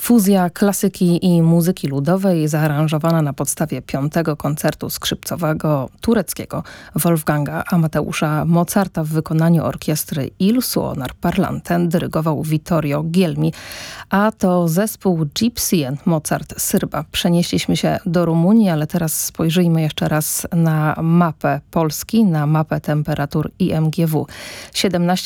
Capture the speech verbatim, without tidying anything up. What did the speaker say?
Fuzja klasyki i muzyki ludowej zaaranżowana na podstawie piątego koncertu skrzypcowego tureckiego Wolfganga Amadeusza Mozarta w wykonaniu orkiestry Il Suonar Parlante dyrygował Vittorio Gelmi, a to zespół Gypsy and Mozart Syrba. Przenieśliśmy się do Rumunii, ale teraz spojrzyjmy jeszcze raz na mapę Polski, na mapę temperatur I M G W. siedemnaście